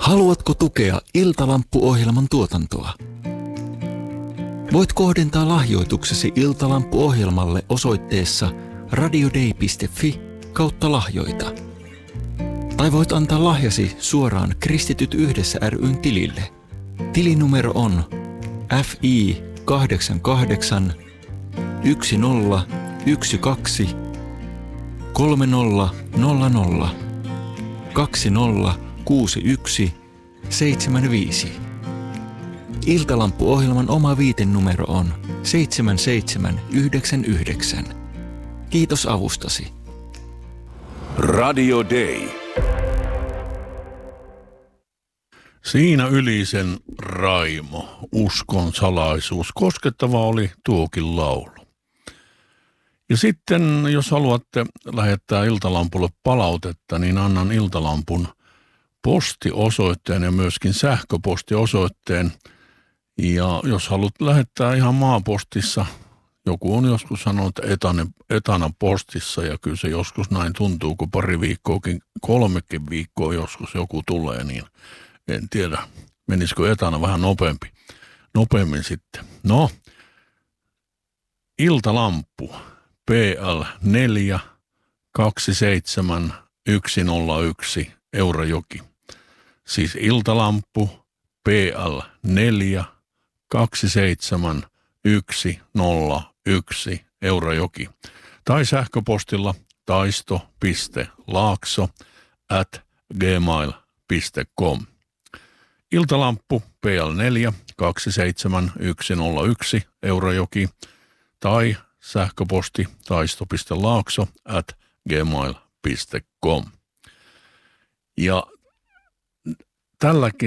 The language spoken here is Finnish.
Haluatko tukea Iltalamppu-ohjelman tuotantoa? Voit kohdentaa lahjoituksesi Iltalamppu-ohjelmalle osoitteessa radiodei.fi/lahjoita. Tai voit antaa lahjasi suoraan Kristityt Yhdessä ry:n tilille. Tilinumero on FI 88 1012 3000 2061 75. Iltalamppu-ohjelman oma viitenumero on 7799. Kiitos avustasi. Radio Day. Siinä Ylisen Raimo, uskon salaisuus. Koskettava oli tuokin laulu. Ja sitten, jos haluatte lähettää Iltalampulle palautetta, niin annan Iltalampun postiosoitteen ja myöskin sähköpostiosoitteen. Ja jos haluat lähettää ihan maapostissa, joku on joskus sanonut, että etana postissa, ja kyllä se joskus näin tuntuu, kun pari viikkoakin, 3 viikkoa joskus joku tulee, niin en tiedä, menisikö etana vähän nopeammin sitten. No, Iltalamppu, PL 4 27 101 Eurajoki. Siis Iltalamppu, PL 4 27 101 Eurajoki. Tai sähköpostilla taisto.laakso@gmail.com. Iltalamppu PL4 27 101 Eurajoki tai sähköposti taisto.laakso@gmail.com. Ja tälläkin